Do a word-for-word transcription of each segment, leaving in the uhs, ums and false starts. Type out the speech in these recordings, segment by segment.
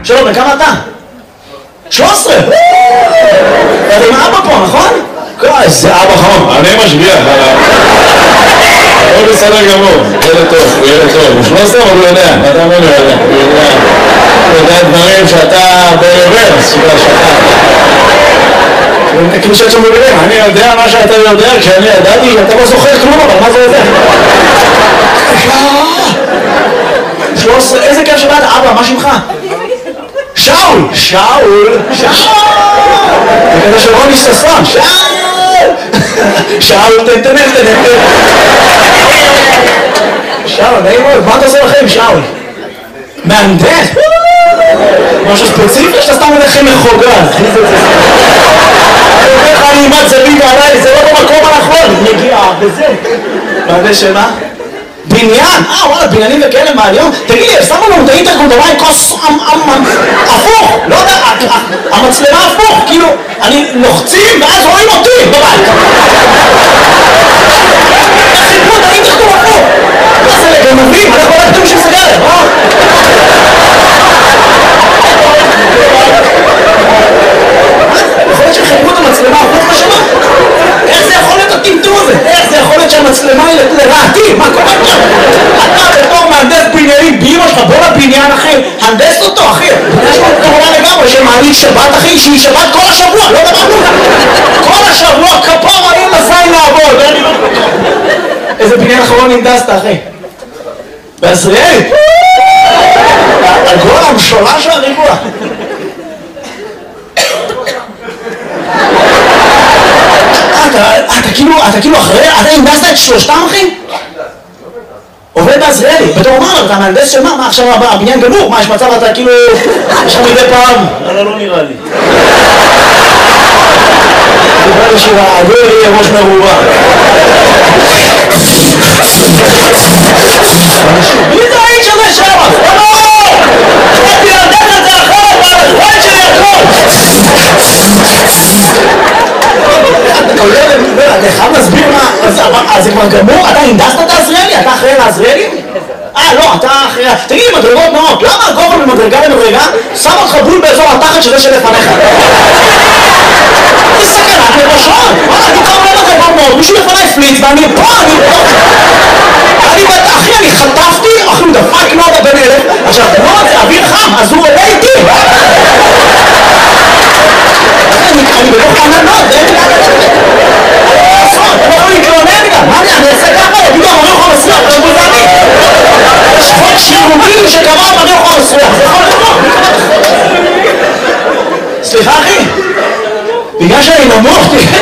שלום, בכמה אתה? שלוש עשרה! אתה עם אבא פה, נכון? איזה אבא חום. אני משגיח. הוא בסדר גמור. ילד טוב, הוא ילד טוב. הוא שלוש עשרה, אבל הוא יודע. אתה אומר לו, הוא יודע. הוא יודע דברים שאתה ברוורס, שאתה... כאילו שאת שם בגלל, אני יודע מה שאתה יודע, כשאני ידעתי, אתה לא זוכר כלום, אבל מה זה יודע? שלוש עשרה, איזה כיף שבאת, אבא, מה שמך? שאול! שאול! שאול! זה כזה של רוני ששון, שאול! שאול, תן, תן, תן, תן. שאול, נעים מאוד, מה אתה עושה לכם, שאול? מהנדס? משהו ספציפי שאתה סתם הולך עם מחוגז. אני אומר לך, אני אימת זווית עליי, זה לא במקום הנכון. נגיעה, וזה. מהנדס של מה? בניין? אה, וואלה, בניינים וכאלה מהיום? תגיד לי, שמו לנו את האינטרקום דווי כוס הפוך, לא יודע, המצלמה הפוך, כאילו, אני לוחצים ואז רואים אותי בבית. איך חיפו את האינטרקום הפוך? מה זה לגנבים? אנחנו רק תראו שסגרת, אה? יכול להיות שחיפו את המצלמה הפוך בשמה? איך זה יכול להיות הטמטום הזה? איך זה יכול להיות שהמצלמה היא לרעתי? מה קורה פה? אתה בתור מהנדס בניינים באמא שלך, בוא לבניין אחי, הנדס אותו אחי. יש לו תמונה לגמרי שמעניק שבת אחי, שהיא שבת כל השבוע, לא דברנו. כל השבוע כפור האם לזין לעבוד. איזה בניין אחרון הנדסת אחי? בעזריאלי? הגול המשולה של הריבוע. אתה כאילו, אתה כאילו אחרי, אתה הנדסת את שלושתם אחי? עובד בעזריאלי, בתור אומר, אתה מהנדס של מה? מה עכשיו הבניין גמור? מה יש מצב אתה כאילו, יש לך מדי פעם? אבל לא נראה לי. נראה לי שהעגור יהיה ראש מרובה. מי זה האיש הזה שם? לא! חייתי להנדס את זה אחרת, והחיים שלי הכל! אתה חייב להסביר מה, אז זה כבר גמור? אתה הנדסת את העזריאלי? אתה אחראי לעזריאלי? אה, לא, אתה אחראי... תגיד לי, מדרגות נאות, למה הגובה ממדרגה למדרגה שם אותך בול באזור התחת שזה שלפניך? זה סכנת לראשון! וואלה, אני כבר לא מדרגות נאות, מישהו לפניי פליץ ואני פה, אני פה! אני בת... אחי, אני חטפתי, אחי, הוא דפק נודה בן אלף, עכשיו, נוד זה אוויר חם, אז הוא עולה איתי! אני בלוך עננות, זה אין לי לעשות, אתה לא יכול להתלונן גם, מה אני אעשה ככה? יגידו, אני לא יכול לסלוח, זה בוזני. יש חוק שירותי שקבע אני לא יכול לסלוח, זה יכול לקרות. סליחה אחי, בגלל שאני נמוך,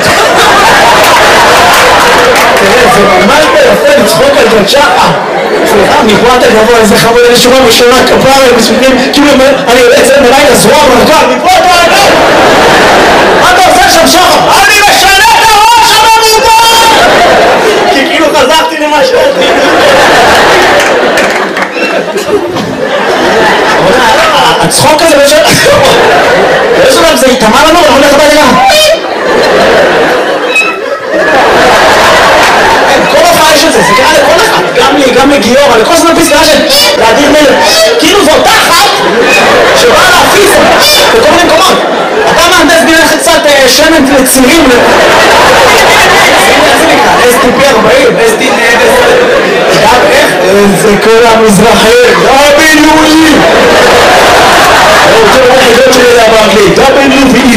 תראה, זה ממש ביפה לצחוק על זאת שחה. סליחה, מפה אתה גבוה, איזה חמוד, איזה שורה ושורה כפרה, כאילו אני יוצא מלאי לזרוע ברגל, מפה אתה רגל! מה אתה עושה שם שחר? אני משנה את הראש הממומן! כי כאילו חזרתי למה שאתי. הצחוק הזה בשביל... באיזו דבר זה יתאמה לנו, אנחנו נלך הביתה גם. כל הופעה יש את זה, זה קרה לכל אחד. גם לי, גם לגיורא, לכל זמן פסקה של להדיר מלך. כאילו זאת תחת שבאה להפיס בכל מיני מקומות. אתה מהנדס בניין קצת שמן לצירים. איך זה נקרא? אס טי פי ארבעים, אס טי פי גם איך? זה כל המזרחים, דאבליו-אי! הוא רוצה לראות חידות שלי לדבר באנגלית, דאבליו-אי!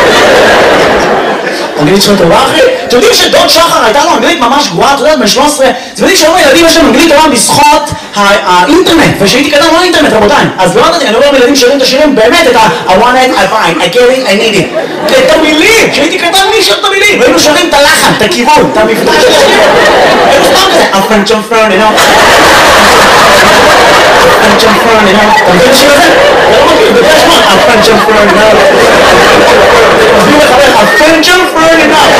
אנגלית שלו טובה אחי? אתם יודעים שדוד שחר הייתה לו אנגלית ממש גרועה, אתה יודעת, בן שלוש עשרה, אתם יודעים שהיום הילדים יש להם אנגלית טובה בזכות האינטרנט, ושהייתי קדם לא אינטרנט רבותיי, אז לא יודעתי, אני רואה ילדים שרים את השירים באמת את ה- I want it, I find, I get it, I need it, את המילים, שהייתי קדם מי שר את המילים, והיינו שרים את הלחן, את הכיוון, את המבטא של השיר, היינו סתם כזה, I'm French, I'm French, you know, I'm French, I'm French, you know, אתה מבין את השיר הזה? זה לא מכיר, בגלל שמות, I'm French, I'm French, you know, מסביר לחבר, I'm French, I'm French, you know,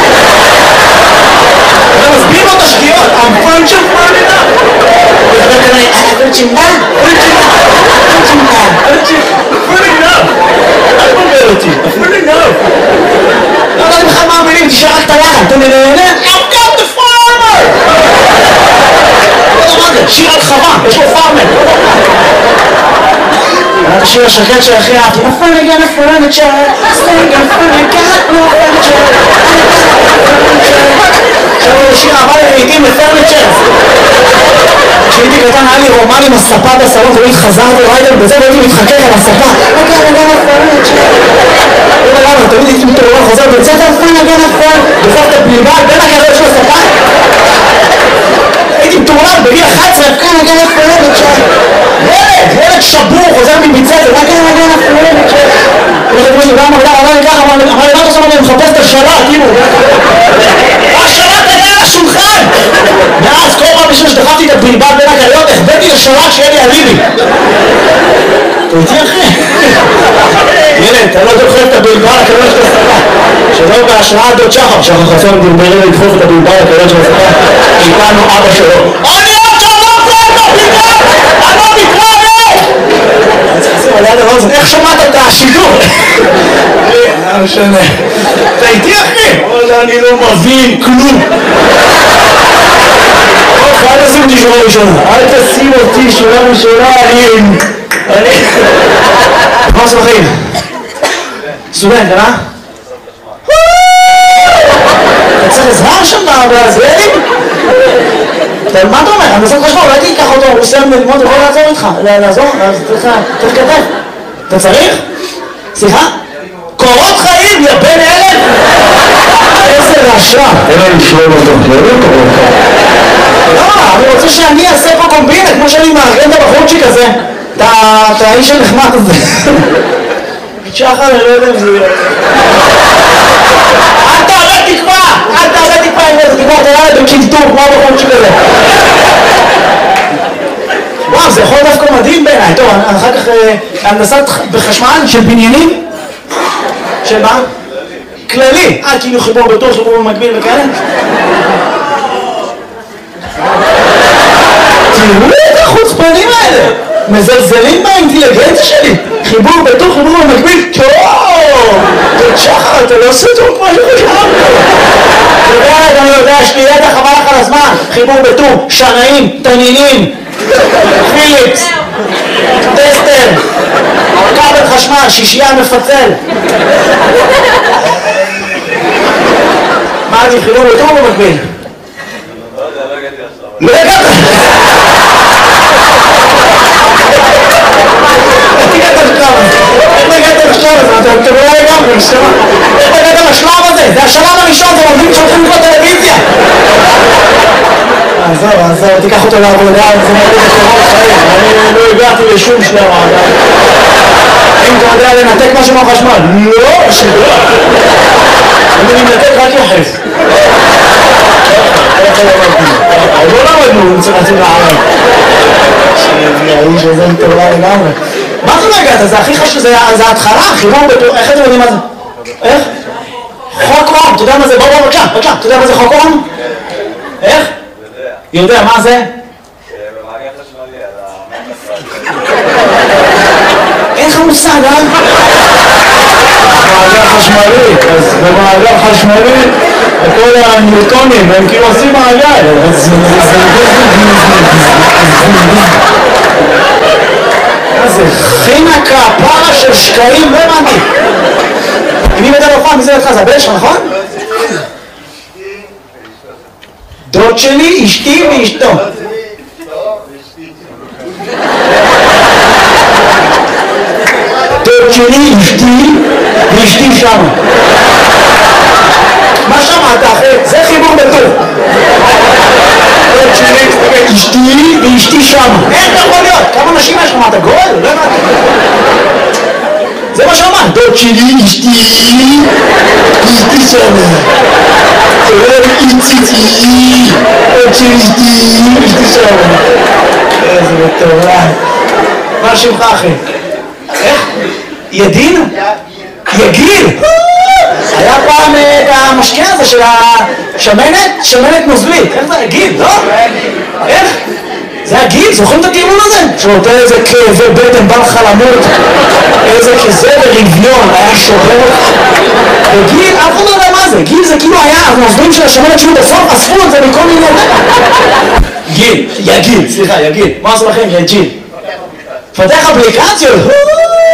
אתה מסביר לו את השגיאות, I'm French, I'm French, you know, וחבר כנראה, אה, פרצ'ינדה, פרצ'ינדה, פרצ'ינדה, פרצ'ינדה, פרצ'ינדה, אל תבלבל אותי, פרצ'ינדה, לא יודעים לך מה המילים, תשאר רק את הלחן, אתה נהנה, I've got the farmer! לא יודע מה זה, שיר על חווה, יש לו פארמר, השיר השקט שהכי אהבתי. נפלגה נפלגה סטנגה נפלגה נפלגה. עכשיו הוא שיר אהבה לעיתים לפרניצ'ר. כשהייתי קטן היה לי רומן עם הספה בסלון, תמיד חזרתי ריידר בזה והייתי מתחכך על הספה. תמיד הייתי מתעורר חוזר בצאת אלפן הגן אלפן בסוף את הפליבה בין הגדול של הספה. הייתי מתעורר בגיל אחת עשרה אלפן הגן אלפן. ילד, ילד שבור חוזר מביצת רק הגן הגן אלפן. אמרתי לי למה אמר לי ככה, אמר לי מה אתה עושה? אני מחפש את השלט, כאילו השלט היה על השולחן. ואז כל פעם בשביל שדחפתי את הבלבל בין הגליות החבאתי לשלט שיהיה לי אליבי. אתה איתי אחי? ילד, אתה לא דוחף את הבלבל הקלות של הספה. שלא בהשראה דוד שחר, שחר חסון דלברי לדחוף את הבלבל הקלות של הספה. איתנו אבא שלו. אני עוד שלא עושה את הבלבל! אני לא מתראה! אני צריך לשים עליה דבר הזה, איך שמעת את השידור? לא משנה. אתה איתי אחי? אני לא מבין כלום. אל תשים אותי שורה ראשונה. אל תשים אותי שורה ראשונה, אני... אני... מה עושה בחיים? סטודנט, אה? אתה צריך עזרה שם בעזריאלים? מה אתה אומר? אני עושה חשמל, אולי תיקח אותו, הוא עושה ללמוד, הוא יכול לעזור איתך. לעזור? צריך כתב. אתה צריך? סליחה? קורות חיים, יא בן אלף! איזה רעשה. אין לנו שלום אותו, לא לא קורות חיים. לא, אני רוצה שאני אעשה פה קומבינה, כמו שאני מארגן את הבחורצ'יק הזה. את האיש הנחמד הזה. שחר, אני לא יודע אם זה יהיה. אל תעלה תקווה! אל תעלה תקווה עם איזה תקווה, אתה יאללה בקינטור, כמו הבחורצ'יק הזה. וואו, זה יכול דווקא מדהים בעיניי. טוב, אחר כך הנדסת בחשמל של בניינים. של מה? כללי. אה, כאילו חיבור בטור, חיבור במקביל וכאלה. תראו את החוצפנים האלה. מזלזלים באינטליגנציה שלי. חיבור בטור, חיבור במקביל. טוב! תודה שחר, אתה לא עושה טוב כמו שחשבתי. אתה יודע, אני יודע, יש לי ידע חבל לך על הזמן. חיבור בטור, שנאים, תנינים, פיליפס, טסטר, כבל חשמל, שישייה מפצל. מה אני חיבור בטור במקביל? לא הגעת! איך הגעת לשלב הזה? אתה לא לגמרי, איך הגעת לשלב הזה? זה השלב הראשון, זה עובדים שהולכים לקרוא טלוויזיה. עזוב, עזוב, תיקח אותו לעבודה, זה מראה בשלב החיים. אני לא הגעתי לשום שלב עדיין. אם אתה יודע לנתק משהו מהחשמל, לא, שלא. אני מנתק רק יחס. לא למדנו, רצינו לערב. האיש הזה מטורלל לגמרי. מה זה לא הגעת? זה הכי חשוב, זה ההתחלה, חיבור בטור, איך אתם יודעים מה זה? איך? חוק אום, אתה יודע מה זה? בוא בוא בבקשה, בבקשה, אתה יודע מה זה חוק אום? איך? יודע, מה זה? במעגל חשמלי, על המעגל אין לך מושג, אה? מעגל חשמלי, אז במעגל חשמלי כל הניוטונים הם כאילו עושים מעגל. מה זה? חינקה, פרה של שקעים, לא הבנתי. מי מדע לא פעם, מי זה לך? זה הבן שלך, נכון? דוד שלי, אשתי ואשתו. דוד שלי, אשתי ואשתי שם. מה שמעת אחרי? זה חיבור בטור. דוד שלי, אשתי ואשתי שם. איך זה יכול להיות? כמה נשים יש לך? מה אתה גול? לא הבנתי. זה מה שאמרת. דוד שלי, אשתי ואשתי שם. איציצי, עוד שלישתי, אשתי שם. איזה מטורף. מה שמך אחי? איך? ידין? יגיל? היה פעם את המשקיע הזה של השמנת, שמנת נוזלית. איך זה? יגיל, לא? איך? זה הגיל, זוכרים את הטיעון הזה? שנותן איזה כאבי בטן, בא לך למות, איזה כזה ברביון, היה שובר. וגיל, אף אחד לא יודע מה זה, גיל זה כאילו היה, הנוזלים של השמנת שהיו בסוף, אספו את זה מכל מיני... גיל, יא גיל, סליחה, יא גיל, מה עושה לכם, יא ג'יל? פתח אפליקציות,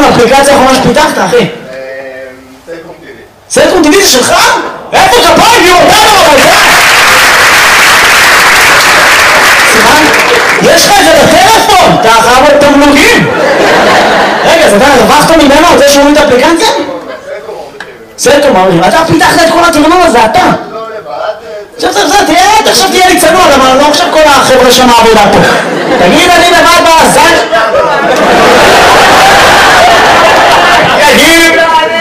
לנו אפליקציה האחרונה שפיתחת, אחי. סלקום טיווי. סלקום טיווי זה שלך? איפה כפיים? יהיו אותנו, אבל זה... סליחה? יש לך את זה בטלפון, אתה חייב את תמלוגים. רגע, אז אתה הרווחת ממנו על זה שהוא את האפליקציה? סלקום אומרים, אתה פיתחת את כל התרנון הזה, אתה. עכשיו, עכשיו, עכשיו, תהיה, עכשיו תהיה לי צנוע, אבל לא עכשיו כל החבר'ה שם העבודה פה. תגיד, אני לבד בעזר. תגיד.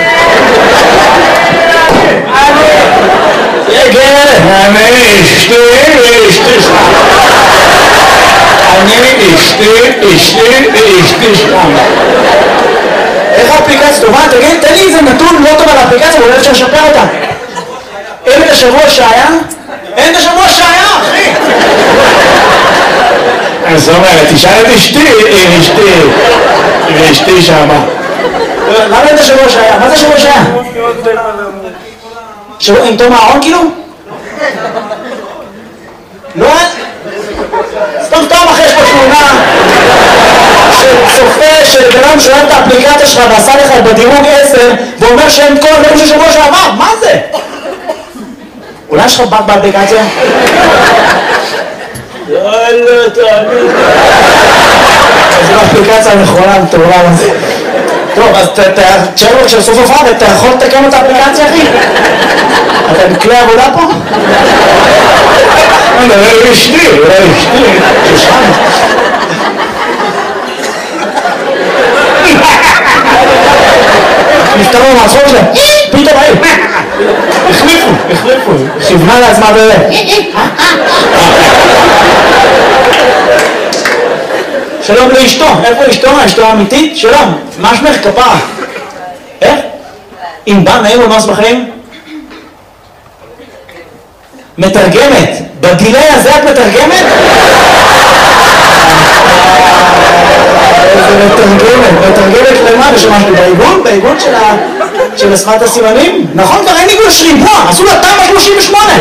תגיד. אני אשתי, אשתי שם. אני אשתי, אשתי, אשתי שם. איך האפליקציה טובה? תגיד, תן לי איזה נתון לא טוב על האפליקציה, ואולי אפשר לשפר אותה. אין את השבוע שהיה? אין את השבוע שהיה, אחי! אז זאת אומרת, תשאל את אשתי, אשתי, ואשתי שמה. למה אין את השבוע שהיה? מה זה השבוע שהיה? שבוע עם תום הארון כאילו? לא? סתם סתם אחרי יש פה תמונה שצופה שבן שואל את האפליקציה שלך ועשה לך בדירוג עשר ואומר שאין כל הדברים של שבוע שעבר, מה זה? אולי יש לך באג באפליקציה? לא, לא, תאמין. זו האפליקציה הנכונה, טובה לזה. טוב, אז תשאר לו כשסוף הופעה, אתה יכול לתקן את האפליקציה, אחי? אתה בכלי עבודה פה? אני מדבר אשתי, אולי אשתי, ששם. נפטרנו מהצחוק שלהם, פתאום היי, החליפו, החליפו, כיוונה לעצמה בזה. שלום לאשתו, איפה אשתו? אשתו האמיתית? שלום, מה שמך כפרה? איך? אם בא נעים ומס בחיים? מתרגמת, בגילי הזה את מתרגמת? איזה מתרגמת, מתרגמת למה? ושמשהו בעיגון? בעיגון של שפת הסימנים? נכון, כבר אין עיגון, יש ריבוע, עשו לה תמ"א שלושים ושמונה.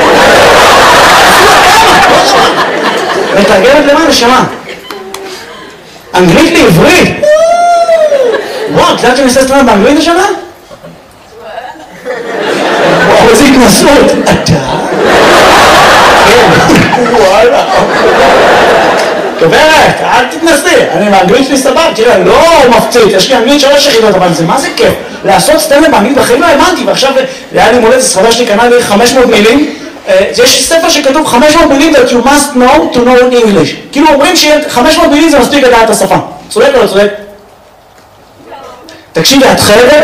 מתרגמת למה? נשמה. אנגלית לעברית? וואו, את יודעת שאני עושה סטרנד באנגלית השנה? וואו, איזה התנסות. אתה? וואלה. גברת, אל תתנסי, אני באנגלית שלי סבבה, תראה, לא מפציץ, יש לי אנגלית שלוש יחידות, אבל זה מה זה כיף? לעשות סטנדאפ באנגלית בחיים לא האמנתי, ועכשיו היה לי מולדת, ספרדה שלי קנה לי חמש מאות מילים, יש ספר שכתוב חמש מאות מילים that you must know to know English, כאילו אומרים ש-חמש מאות מילים זה מספיק לדעת את השפה, צודק או לא צודק? תקשיבי, את חייבת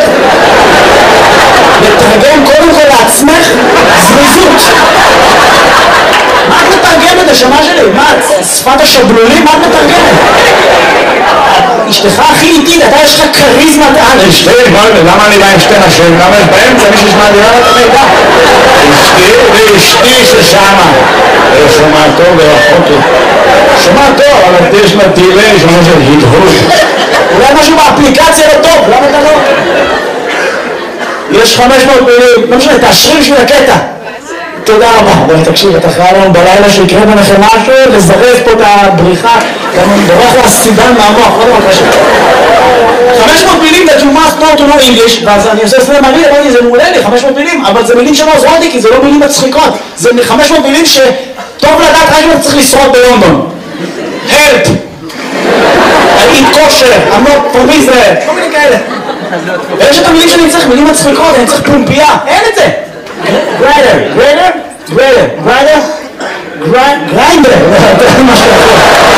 לתרגם קודם כל לעצמך זריזות. מה את מתרגמת, השמה שלי? מה, שפת השבלולים? מה את מתרגמת? אשתך הכי איטית, אתה יש לך כריזמת על. אשתי, למה אני בא עם שתי נשים? למה יש באמצע מישהו שמעדירה את המידע? אשתי ואשתי ששמה. שומע טוב ורחוק לי. שומע טוב, אבל יש לה דילי שומע של הדהוד. אולי משהו באפליקציה לא טוב, למה אתה לא? יש חמש מאות מילים, לא משנה, תאשרי בשביל הקטע. תודה רבה. בואי תקשיב, אתה חייב לנו בלילה שיקרה ביניכם משהו, לזרז פה את הבריחה, גם בורח לסידן מהמוח, לא דבר קשה. חמש מאות מילים that you must know to know English, ואז אני עושה סלם מראה, אמרתי, זה מעולה לי, חמש מאות מילים, אבל זה מילים שלא עוזרות לי, כי זה לא מילים מצחיקות. זה חמש מאות מילים שטוב לדעת רק אם אתה צריך לשרוד בלונדון. Help! I eat kosher, I'm not from Israel, כל מיני כאלה. ויש את המילים שאני צריך, מילים מצחיקות, אני צריך פומפייה, אין את זה. גריידר, גריידר, גריידר, גריידר, גריידר, זה מה שאתה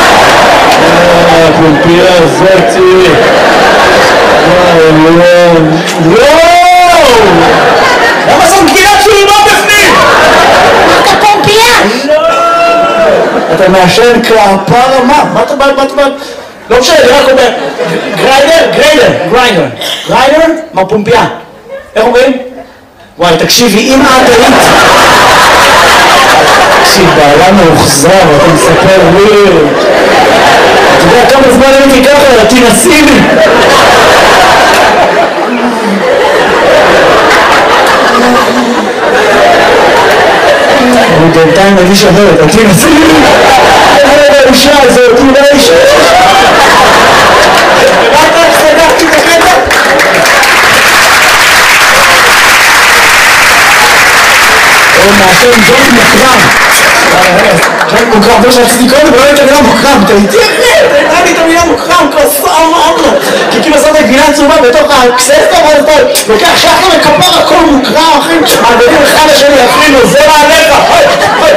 הפומפייה הזאתי. וואו! למה זאת גבינה שלי לא בפנים? אתה פומפייה! לא! אתה מעשן כפרה, מה? מה אתה בא, מה אתה בא? לא משנה, אני רק אומר, גריידר, גריידר, גריידר, גריידר, מה פומפייה? איך אומרים? וואי, תקשיבי, אם את היית... תקשיב, בעלה מאוחזר, אתה מספר וויר. אתה יודע כמה זמן הייתי ככה, תנסי לי. אני בינתיים מגיש אחרת, תנסי לי. איזה האישה הזאת, אולי אישה. הבנת איך סגרתי את הקטע? מאשר עם ג'וני מוקרם. ג'וני מוקרם, זה שרציתי קודם, ולא הייתה מילה מוקרם, אתה איתי אחרי, אתה הייתה לי את המילה מוקרם, כוסה אמרנו. כי כאילו עושה את הגבינה צהובה בתוך הקססטה, ואז אתה לוקח שחר וכפר הכל מוקרם, אחי, מעגלים אחד לשני, אפילו, זה מעליך, אוי, אוי.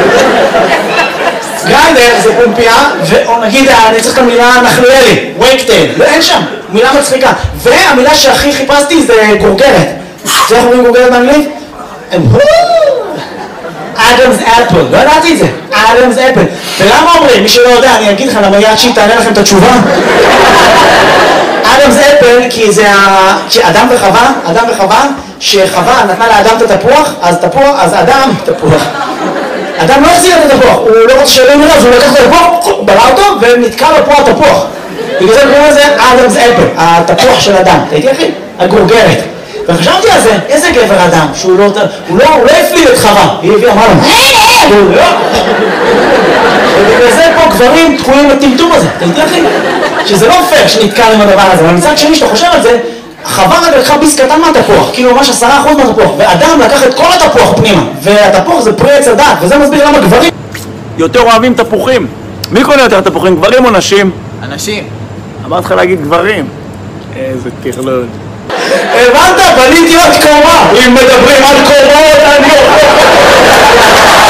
גרנדר זה פומפיה, ונגיד, אני צריך את המילה נחלואלי, וייקטייל, אין שם, מילה מצחיקה. והמילה שהכי חיפשתי זה גורגרת. זה איך אומרים גורגרת באנגלית? אדמס אפל, לא ידעתי את זה, אדמס אפל. ולמה אומרים? מי שלא יודע, אני אגיד לך, למה יד שהיא תענה לכם את התשובה? אדמס אפל, כי זה אדם וחווה, אדם וחווה, שחווה נתנה לאדם את התפוח, אז תפוח, אז אדם, תפוח. אדם לא החזיר את התפוח, הוא לא רוצה שאלה מראה, אז הוא לקח את התפוח, בלע אותו, ונתקע לו פה התפוח. בגלל זה קוראים לזה אדמס אפל, התפוח של אדם. תהייתי אחי? הגורגרת. וחשבתי על זה, איזה גבר אדם, שהוא לא, הוא לא, הוא לא הפליל את חווה, היא הביאה, אמרה לו, הוא לא. ובגלל זה פה גברים תקועים לטמטום הזה, תהייתי אחי? שזה לא פייר שנתקע עם הדבר הזה, אבל מצד שני שאתה חושב על זה, חווה רגע לקחה ביס קטן מהתפוח, כאילו ממש עשרה אחוז מהתפוח, ואדם לקח את כל התפוח פנימה, והתפוח זה פרי עץ הדת, וזה מסביר למה גברים יותר אוהבים תפוחים. מי קונה יותר תפוחים, גברים או נשים? אנשים. אמרת לך להגיד גברים. איזה טרלול. הבנת? בניתי עוד קומה. אם מדברים על קומות, אני...